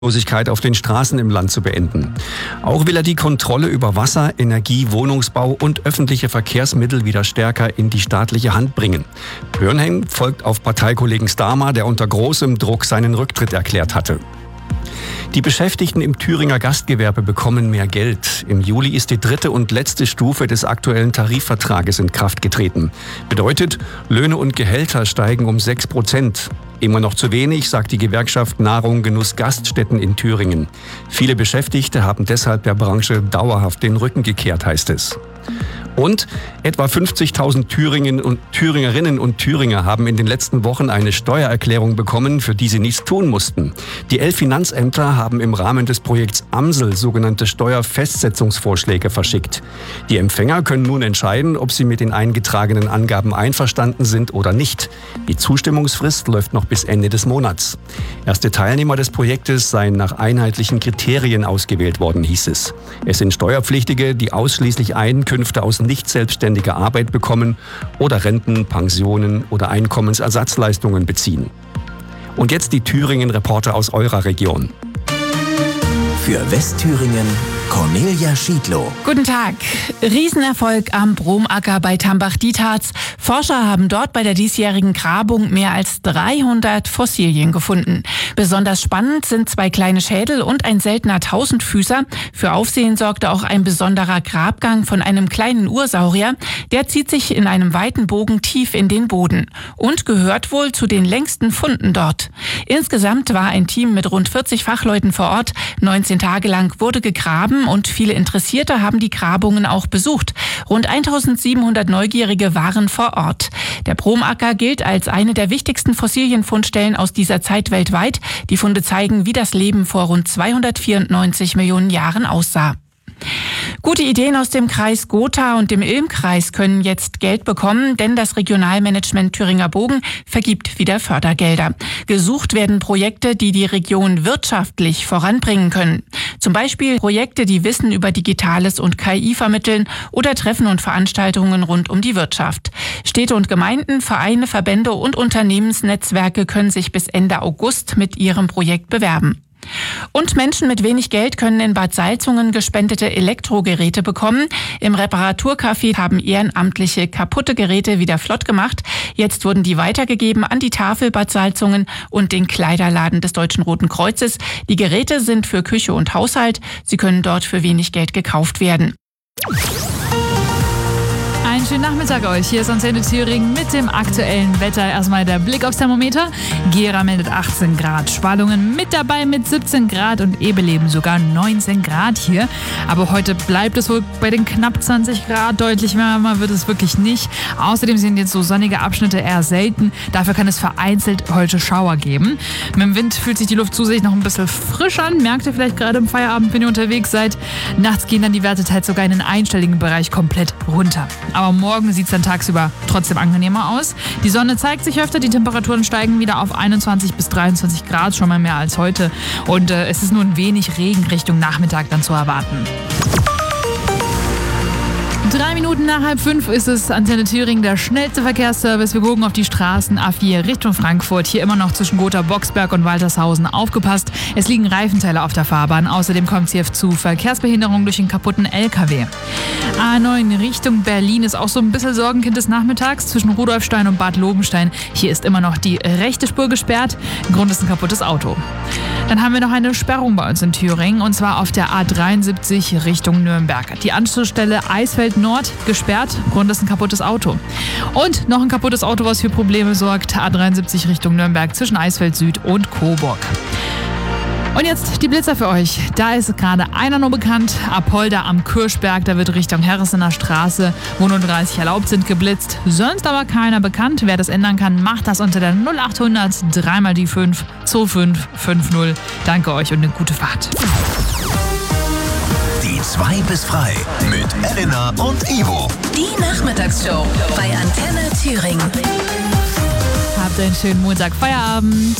Arbeitslosigkeit auf den Straßen im Land zu beenden. Auch will er die Kontrolle über Wasser, Energie, Wohnungsbau und öffentliche Verkehrsmittel wieder stärker in die staatliche Hand bringen. Börnheim folgt auf Parteikollegen Starmer, der unter großem Druck seinen Rücktritt erklärt hatte. Die Beschäftigten im Thüringer Gastgewerbe bekommen mehr Geld. Im Juli ist die dritte und letzte Stufe des aktuellen Tarifvertrages in Kraft getreten. Bedeutet, Löhne und Gehälter steigen um 6%. Immer noch zu wenig, sagt die Gewerkschaft Nahrung, Genuss, Gaststätten in Thüringen. Viele Beschäftigte haben deshalb der Branche dauerhaft den Rücken gekehrt, heißt es. Und etwa 50.000 Thüringerinnen und Thüringer haben in den letzten Wochen eine Steuererklärung bekommen, für die sie nichts tun mussten. Die 11 Finanzämter haben im Rahmen des Projekts Amsel sogenannte Steuerfestsetzungsvorschläge verschickt. Die Empfänger können nun entscheiden, ob sie mit den eingetragenen Angaben einverstanden sind oder nicht. Die Zustimmungsfrist läuft noch bis Ende des Monats. Erste Teilnehmer des Projektes seien nach einheitlichen Kriterien ausgewählt worden, hieß es. Es sind Steuerpflichtige, die ausschließlich Einkünfte aus nicht selbstständiger Arbeit bekommen oder Renten, Pensionen oder Einkommensersatzleistungen beziehen. Und jetzt die Thüringen-Reporter aus eurer Region. Für Westthüringen Cornelia Schiedlow. Guten Tag. Riesenerfolg am Bromacker bei Tambach-Dietharz. Forscher haben dort bei der diesjährigen Grabung mehr als 300 Fossilien gefunden. Besonders spannend sind 2 kleine Schädel und ein seltener Tausendfüßer. Für Aufsehen sorgte auch ein besonderer Grabgang von einem kleinen Ursaurier. Der zieht sich in einem weiten Bogen tief in den Boden und gehört wohl zu den längsten Funden dort. Insgesamt war ein Team mit rund 40 Fachleuten vor Ort. 19 Tage lang wurde gegraben und viele Interessierte haben die Grabungen auch besucht. Rund 1700 Neugierige waren vor Ort. Der Bromacker gilt als eine der wichtigsten Fossilienfundstellen aus dieser Zeit weltweit. Die Funde zeigen, wie das Leben vor rund 294 Millionen Jahren aussah. Gute Ideen aus dem Kreis Gotha und dem Ilm-Kreis können jetzt Geld bekommen, denn das Regionalmanagement Thüringer Bogen vergibt wieder Fördergelder. Gesucht werden Projekte, die die Region wirtschaftlich voranbringen können. Zum Beispiel Projekte, die Wissen über Digitales und KI vermitteln oder Treffen und Veranstaltungen rund um die Wirtschaft. Städte und Gemeinden, Vereine, Verbände und Unternehmensnetzwerke können sich bis Ende August mit ihrem Projekt bewerben. Und Menschen mit wenig Geld können in Bad Salzungen gespendete Elektrogeräte bekommen. Im Reparaturcafé haben Ehrenamtliche kaputte Geräte wieder flott gemacht. Jetzt wurden die weitergegeben an die Tafel Bad Salzungen und den Kleiderladen des Deutschen Roten Kreuzes. Die Geräte sind für Küche und Haushalt. Sie können dort für wenig Geld gekauft werden. Einen schönen Nachmittag euch. Hier ist Antenne Thüringen mit dem aktuellen Wetter. Erstmal der Blick aufs Thermometer. Gera meldet 18 Grad. Schwalungen mit dabei mit 17 Grad und Ebeleben sogar 19 Grad hier. Aber heute bleibt es wohl bei den knapp 20 Grad. Deutlich wärmer wird es wirklich nicht. Außerdem sind jetzt so sonnige Abschnitte eher selten. Dafür kann es vereinzelt heute Schauer geben. Mit dem Wind fühlt sich die Luft zusätzlich noch ein bisschen frisch an. Merkt ihr vielleicht gerade im Feierabend, wenn ihr unterwegs seid. Nachts gehen dann die Werte teils sogar in den einstelligen Bereich komplett runter. Aber morgen sieht es dann tagsüber trotzdem angenehmer aus. Die Sonne zeigt sich öfter, die Temperaturen steigen wieder auf 21 bis 23 Grad, schon mal mehr als heute. Und es ist nur ein wenig Regen Richtung Nachmittag dann zu erwarten. 3 Minuten nach 4:30 ist es. Antenne Thüringen, der schnellste Verkehrsservice. Wir gucken auf die Straßen A4 Richtung Frankfurt. Hier immer noch zwischen Gotha, Boxberg und Waltershausen aufgepasst. Es liegen Reifenteile auf der Fahrbahn. Außerdem kommt es hier zu Verkehrsbehinderung durch den kaputten LKW. A9 Richtung Berlin ist auch so ein bisschen Sorgenkind des Nachmittags zwischen Rudolfstein und Bad Lobenstein. Hier ist immer noch die rechte Spur gesperrt. Grund ist ein kaputtes Auto. Dann haben wir noch eine Sperrung bei uns in Thüringen und zwar auf der A73 Richtung Nürnberg. Die Anschlussstelle Eisfeld Nord gesperrt. Grund ist ein kaputtes Auto. Und noch ein kaputtes Auto, was für Probleme sorgt. A73 Richtung Nürnberg zwischen Eisfeld Süd und Coburg. Und jetzt die Blitzer für euch. Da ist gerade einer nur bekannt. Apolda am Kirschberg, da wird Richtung Herresener Straße, wo nur 30 erlaubt sind, geblitzt. Sonst aber keiner bekannt. Wer das ändern kann, macht das unter der 0800 3 mal die 5 2550. Danke euch und eine gute Fahrt. Die 2 bis frei mit Elena und Ivo. Die Nachmittagsshow bei Antenne Thüringen. Habt einen schönen Montag, Feierabend.